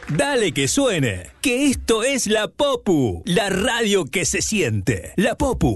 Dale que suene, que esto es La Popu, la radio que se siente. La Popu.